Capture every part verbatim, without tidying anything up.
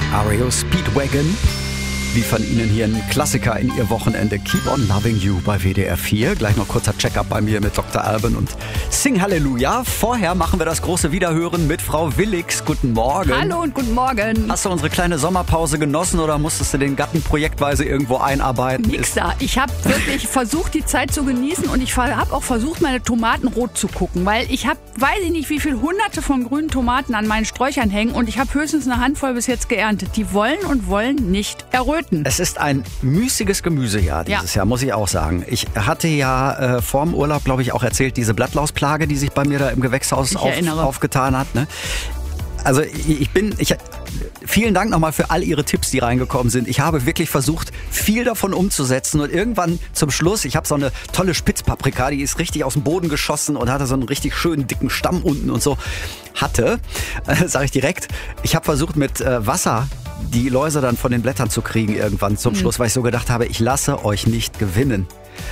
R E O Speedwagon liefern Ihnen hier einen Klassiker in Ihr Wochenende. Keep on Loving You bei W D R vier. Gleich noch kurzer Check-up bei mir mit Doktor Alban und Sing Halleluja. Vorher machen wir das große Wiederhören mit Frau Willix. Guten Morgen. Hallo und guten Morgen. Hast du unsere kleine Sommerpause genossen oder musstest du den Gatten projektweise irgendwo einarbeiten? Nix da. Ich habe wirklich versucht, die Zeit zu genießen und ich habe auch versucht, meine Tomaten rot zu gucken, weil ich habe, weiß ich nicht, wie viele hunderte von grünen Tomaten an meinen Sträuchern hängen und ich habe höchstens eine Handvoll bis jetzt geerntet. Die wollen und wollen nicht erröten. Es ist ein müßiges Gemüsejahr dieses ja. Jahr, muss ich auch sagen. Ich hatte ja äh, vor dem Urlaub, glaube ich, auch erzählt, diese Blattlaußplage, die sich bei mir da im Gewächshaus auf, aufgetan hat. Ne? Also ich bin... Ich, Vielen Dank nochmal für all Ihre Tipps, die reingekommen sind. Ich habe wirklich versucht, viel davon umzusetzen und irgendwann zum Schluss, ich habe so eine tolle Spitzpaprika, die ist richtig aus dem Boden geschossen und hatte so einen richtig schönen dicken Stamm unten und so. Hatte, äh, sage ich direkt, ich habe versucht mit äh, Wasser die Läuse dann von den Blättern zu kriegen irgendwann zum mhm. Schluss, weil ich so gedacht habe, ich lasse euch nicht gewinnen.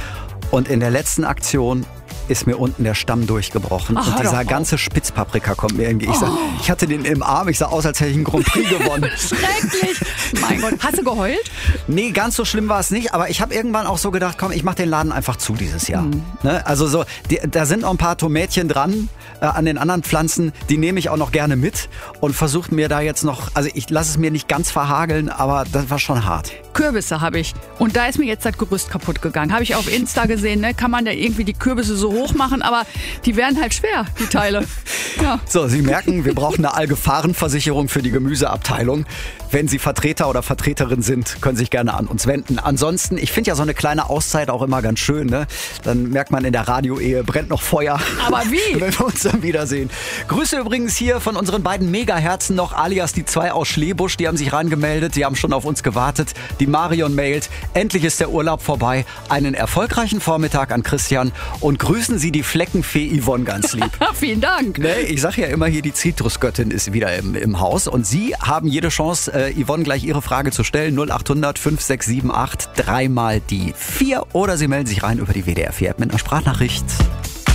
Und in der letzten Aktion ist mir unten der Stamm durchgebrochen. Ach, und dieser ganze Spitzpaprika kommt mir irgendwie. Ich, sah, oh. ich hatte den im Arm, ich sah aus, als hätte ich einen Grand Prix gewonnen. Schrecklich. Mein Gott. Hast du geheult? Nee, ganz so schlimm war es nicht. Aber ich habe irgendwann auch so gedacht, komm, ich mache den Laden einfach zu dieses Jahr. Mhm. Ne? Also so, die, da sind noch ein paar Tomätchen dran äh, an den anderen Pflanzen. Die nehme ich auch noch gerne mit und versuche mir da jetzt noch, also ich lasse es mir nicht ganz verhageln, aber das war schon hart. Kürbisse habe ich. Und da ist mir jetzt das Gerüst kaputt gegangen. Habe ich auf Insta gesehen, ne? Kann man da irgendwie die Kürbisse so hoch machen, aber die werden halt schwer, die Teile. Ja. So, Sie merken, wir brauchen eine Allgefahrenversicherung für die Gemüseabteilung. Wenn Sie Vertreter oder Vertreterin sind, können Sie sich gerne an uns wenden. Ansonsten, ich finde ja so eine kleine Auszeit auch immer ganz schön. Ne? Dann merkt man, in der Radioehe brennt noch Feuer. Aber wie? Wenn wir uns dann wiedersehen. Grüße übrigens hier von unseren beiden Megaherzen noch, alias die zwei aus Schlebusch. Die haben sich reingemeldet, die haben schon auf uns gewartet. Die Marion mailt, endlich ist der Urlaub vorbei. Einen erfolgreichen Vormittag an Christian und grüßen Sie die Fleckenfee Yvonne ganz lieb. Vielen Dank. Ne, ich sage ja immer hier, die Zitrusgöttin ist wieder im, im Haus und Sie haben jede Chance, äh, Yvonne gleich Ihre Frage zu stellen. null acht hundert fünf sechs sieben acht, dreimal die vier oder Sie melden sich rein über die W D R vier App mit einer Sprachnachricht.